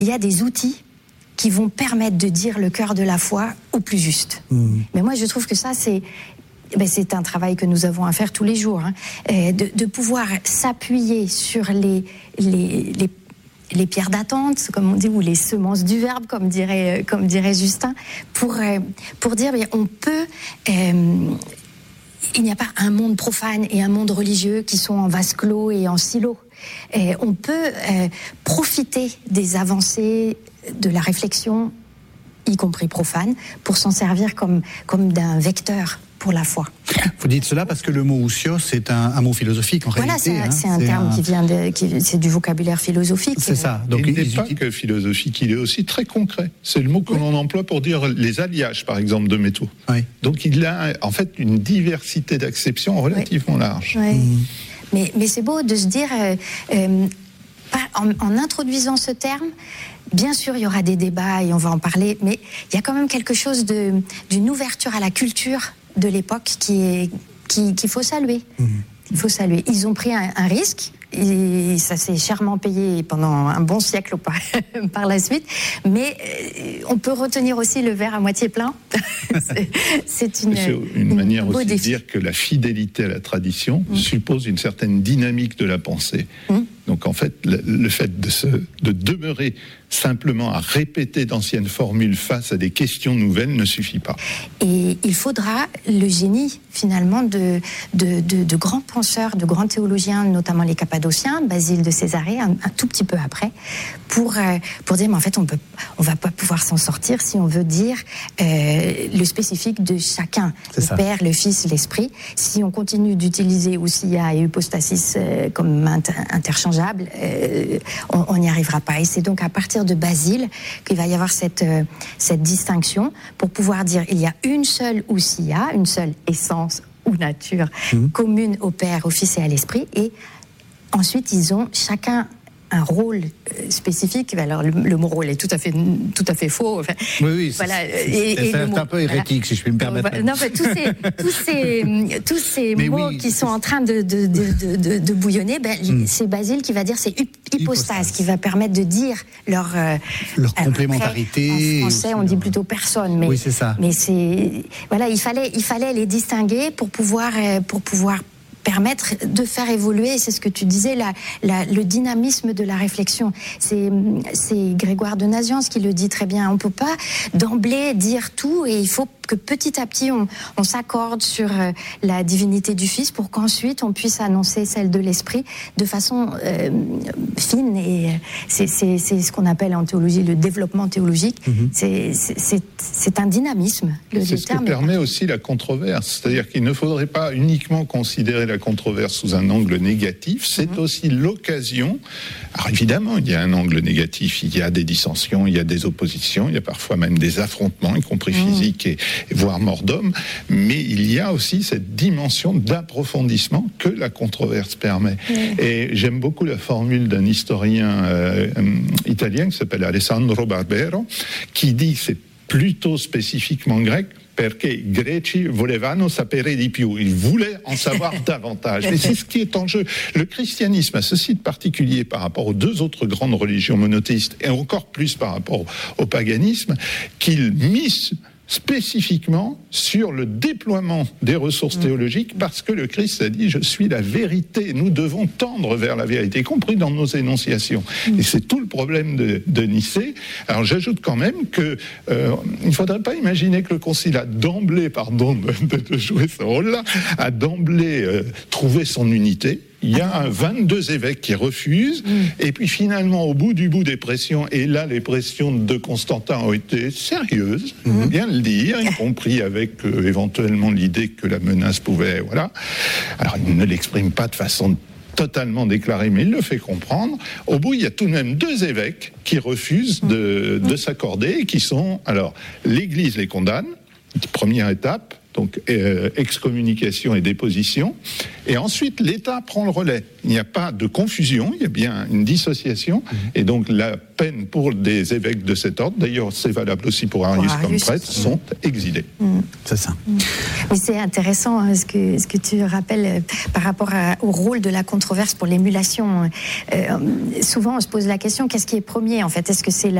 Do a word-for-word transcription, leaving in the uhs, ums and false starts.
il y a des outils qui vont permettre de dire le cœur de la foi au plus juste. Mmh. Mais moi, je trouve que ça, c'est, ben, c'est un travail que nous avons à faire tous les jours, hein, de, de pouvoir s'appuyer sur les, les, les, les pierres d'attente, comme on dit, ou les semences du verbe, comme dirait, comme dirait Justin, pour, pour dire, ben, on peut... Euh, il n'y a pas un monde profane et un monde religieux qui sont en vase clos et en silo. Et on peut euh, profiter des avancées de la réflexion, y compris profane, pour s'en servir comme, comme d'un vecteur pour la foi. Vous dites cela parce que le mot ousios, c'est un, un mot philosophique en voilà, réalité. Voilà, c'est, hein, c'est un c'est terme un... qui vient de, qui, c'est du vocabulaire philosophique. C'est ça. Donc il n'est pas que philosophique, il est aussi très concret. C'est le mot que oui. l'on emploie pour dire les alliages, par exemple, de métaux. Oui. Donc il a en fait une diversité d'acceptions relativement oui. large. Oui. Mmh. Mais, mais c'est beau de se dire, euh, euh, en, en introduisant ce terme, bien sûr, il y aura des débats et on va en parler, mais il y a quand même quelque chose de, d'une ouverture à la culture de l'époque qui est, qui, qu'il faut saluer. Mmh. Il faut saluer. Ils ont pris un, un risque, et ça s'est chèrement payé pendant un bon siècle par, par la suite, mais on peut retenir aussi le verre à moitié plein. c'est, c'est une, c'est une, une manière aussi défi. de dire que la fidélité à la tradition mmh. suppose une certaine dynamique de la pensée. Mmh. Donc en fait, le, le fait de, se, de demeurer simplement à répéter d'anciennes formules face à des questions nouvelles ne suffit pas. Et il faudra le génie, finalement, de, de, de, de grands penseurs, de grands théologiens, notamment les Cappadociens, Basile de Césarée, un, un tout petit peu après, pour, euh, pour dire, mais en fait, on peut, on va pas pouvoir s'en sortir si on veut dire euh, le spécifique de chacun, C'est le ça. Père, le Fils, l'Esprit. Si on continue d'utiliser ousia et hypostasis euh, comme inter- interchangeables, euh, on n'y arrivera pas. Et c'est donc à partir de Basile qu'il va y avoir cette, euh, cette distinction pour pouvoir dire il y a une seule ousia, une seule essence ou nature mmh. commune au Père, au Fils et à l'Esprit, et ensuite ils ont chacun un rôle spécifique. Alors le, le mot rôle est tout à fait tout à fait faux. Enfin, oui, oui, voilà. C'est, et, c'est, et c'est mot, un peu hérétique, voilà. si je puis me permettre. Non, mais tous ces tous ces tous ces mots oui, qui sont en train de de de, de, de bouillonner, ben, mm. c'est Basile qui va dire c'est hypostase, hypostase qui va permettre de dire leur euh, leur complémentarité. En français, on dit plutôt personne, mais oui, c'est ça. Mais c'est voilà, il fallait il fallait les distinguer pour pouvoir pour pouvoir permettre de faire évoluer, c'est ce que tu disais, la, la, le dynamisme de la réflexion. C'est, c'est Grégoire de Nazianze qui le dit très bien. On ne peut pas d'emblée dire tout et il faut que petit à petit on, on s'accorde sur euh, la divinité du Fils pour qu'ensuite on puisse annoncer celle de l'Esprit de façon euh, fine. Et c'est, c'est, c'est ce qu'on appelle en théologie le développement théologique. Mm-hmm. C'est, c'est, c'est, c'est un dynamisme. Le, c'est le ce que permet aussi la controverse. C'est-à-dire qu'il ne faudrait pas uniquement considérer la controverse sous un angle négatif, c'est mmh. aussi l'occasion. Alors évidemment, il y a un angle négatif, il y a des dissensions, il y a des oppositions, il y a parfois même des affrontements, y compris mmh. physiques et, et voire morts d'hommes, mais il y a aussi cette dimension d'approfondissement que la controverse permet. Mmh. Et j'aime beaucoup la formule d'un historien euh, italien qui s'appelle Alessandro Barbero, qui dit, c'est plutôt spécifiquement grec, perché i greci volevano sapere di più. Ils voulaient en savoir davantage. Mais c'est ce qui est en jeu. Le christianisme a ceci de particulier par rapport aux deux autres grandes religions monothéistes, et encore plus par rapport au paganisme, qu'il mise spécifiquement sur le déploiement des ressources mmh. théologiques, parce que le Christ a dit « je suis la vérité ». Nous devons tendre vers la vérité, y compris dans nos énonciations. Mmh. Et c'est tout le problème de, de Nicée. Alors j'ajoute quand même qu'il euh, ne faudrait pas imaginer que le Concile a d'emblée, pardon de, de jouer ce rôle-là, a d'emblée euh, trouvé son unité. Il y a vingt-deux évêques qui refusent, mmh. et puis finalement, au bout du bout des pressions, et là, les pressions de Constantin ont été sérieuses, mmh. bien le dire, y compris avec euh, éventuellement l'idée que la menace pouvait, voilà. Alors, il ne l'exprime pas de façon totalement déclarée, mais il le fait comprendre. Au bout, il y a tout de même deux évêques qui refusent de, de s'accorder, et qui sont, alors, l'Église les condamne, première étape, donc euh, excommunication et déposition, et ensuite l'État prend le relais. Il n'y a pas de confusion, il y a bien une dissociation, mmh. et donc la peine pour des évêques de cet ordre, d'ailleurs c'est valable aussi pour Arius, pour Arius comme prêtre, mmh. sont exilés. Mmh. C'est ça. Mmh. Mais c'est intéressant hein, ce, que, ce que tu rappelles euh, par rapport à, au rôle de la controverse pour l'émulation. Euh, souvent on se pose la question, qu'est-ce qui est premier en fait ? Est-ce que c'est la